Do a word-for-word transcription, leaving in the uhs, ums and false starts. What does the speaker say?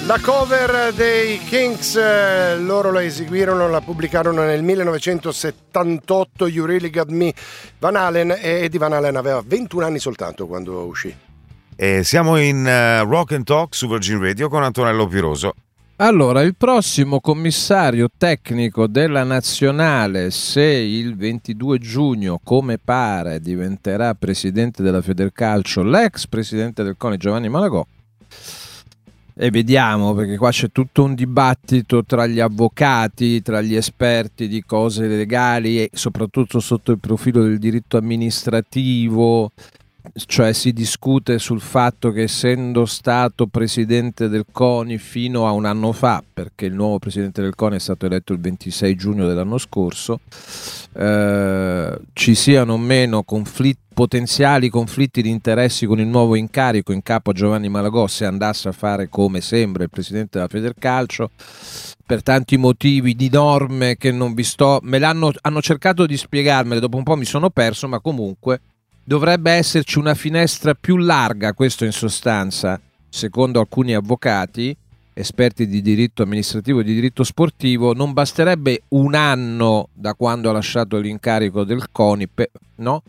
La cover dei Kinks, eh, loro la eseguirono, la pubblicarono nel millenovecentosettantotto, You Really Got Me. Van Halen, e Eddie Van Halen aveva ventuno anni soltanto quando uscì. E siamo in uh, Rock and Talk su Virgin Radio con Antonello Piroso. Allora, il prossimo commissario tecnico della nazionale, se il ventidue giugno, come pare, diventerà presidente della Federcalcio, l'ex presidente del CONI Giovanni Malagò, e vediamo, perché qua c'è tutto un dibattito tra gli avvocati, tra gli esperti di cose legali e soprattutto sotto il profilo del diritto amministrativo. Cioè si discute sul fatto che, essendo stato presidente del CONI fino a un anno fa, perché il nuovo presidente del CONI è stato eletto il ventisei giugno dell'anno scorso, eh, ci siano o meno conflitti, potenziali conflitti di interessi con il nuovo incarico in capo a Giovanni Malagò, se andasse a fare, come sembra, il presidente della Federcalcio, per tanti motivi di norme che non vi sto, me l'hanno hanno cercato di spiegarmele, dopo un po' mi sono perso, ma comunque dovrebbe esserci una finestra più larga, questo in sostanza, secondo alcuni avvocati, esperti di diritto amministrativo e di diritto sportivo. Non basterebbe un anno da quando ha lasciato l'incarico del CONI, per, no?